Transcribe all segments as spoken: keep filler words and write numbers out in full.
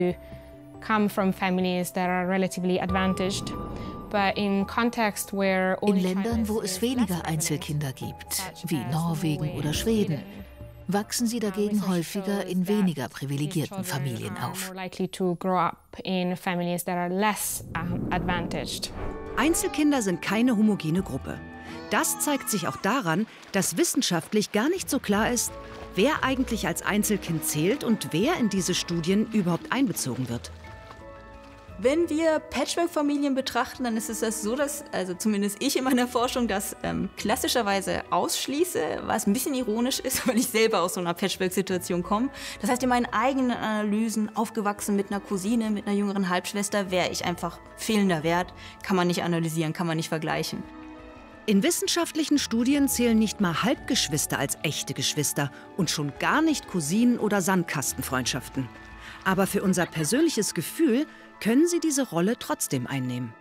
come from families that are relatively advantaged. But in context where In Ländern, wo es weniger Einzelkinder gibt, wie Norwegen oder Schweden, wachsen sie dagegen häufiger in weniger privilegierten Familien auf. Einzelkinder sind keine homogene Gruppe. Das zeigt sich auch daran, dass wissenschaftlich gar nicht so klar ist, wer eigentlich als Einzelkind zählt und wer in diese Studien überhaupt einbezogen wird. Wenn wir Patchwork-Familien betrachten, dann ist es das so, dass, also zumindest ich in meiner Forschung, das ähm, klassischerweise ausschließe, was ein bisschen ironisch ist, weil ich selber aus so einer Patchwork-Situation komme. Das heißt, in meinen eigenen Analysen, aufgewachsen mit einer Cousine, mit einer jüngeren Halbschwester, wäre ich einfach fehlender Wert, kann man nicht analysieren, kann man nicht vergleichen. In wissenschaftlichen Studien zählen nicht mal Halbgeschwister als echte Geschwister und schon gar nicht Cousinen oder Sandkastenfreundschaften. Aber für unser persönliches Gefühl können sie diese Rolle trotzdem einnehmen.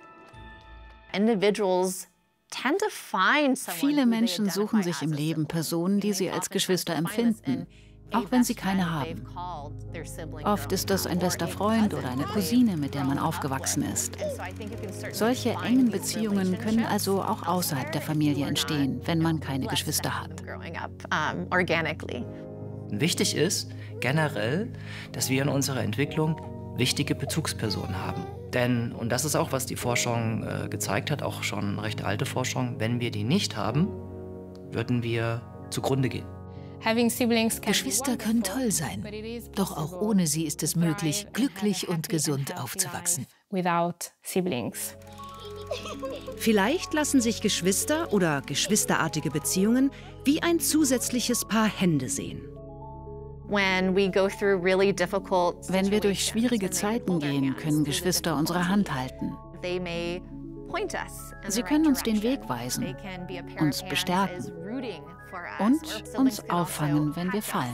Viele Menschen suchen sich im Leben Personen, die sie als Geschwister empfinden, auch wenn sie keine haben. Oft ist das ein bester Freund oder eine Cousine, mit der man aufgewachsen ist. Solche engen Beziehungen können also auch außerhalb der Familie entstehen, wenn man keine Geschwister hat. Wichtig ist generell, dass wir in unserer Entwicklung wichtige Bezugspersonen haben. Denn, und das ist auch, was die Forschung äh, gezeigt hat, auch schon recht alte Forschung, wenn wir die nicht haben, würden wir zugrunde gehen. Geschwister können toll sein, doch auch ohne sie ist es möglich, glücklich und gesund aufzuwachsen. Vielleicht lassen sich Geschwister oder geschwisterartige Beziehungen wie ein zusätzliches Paar Hände sehen. Wenn wir durch schwierige Zeiten gehen, können Geschwister unsere Hand halten. Sie können uns den Weg weisen, uns bestärken und uns auffangen, wenn wir fallen.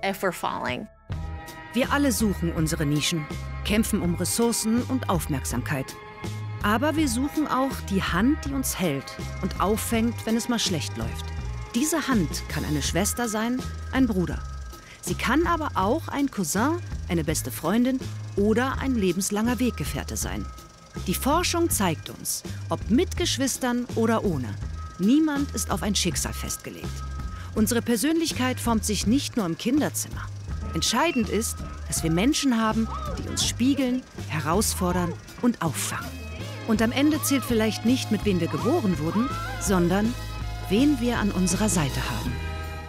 Wir alle suchen unsere Nischen, kämpfen um Ressourcen und Aufmerksamkeit. Aber wir suchen auch die Hand, die uns hält und auffängt, wenn es mal schlecht läuft. Diese Hand kann eine Schwester sein, ein Bruder. Sie kann aber auch ein Cousin, eine beste Freundin oder ein lebenslanger Weggefährte sein. Die Forschung zeigt uns, ob mit Geschwistern oder ohne, niemand ist auf ein Schicksal festgelegt. Unsere Persönlichkeit formt sich nicht nur im Kinderzimmer. Entscheidend ist, dass wir Menschen haben, die uns spiegeln, herausfordern und auffangen. Und am Ende zählt vielleicht nicht, mit wem wir geboren wurden, sondern wen wir an unserer Seite haben.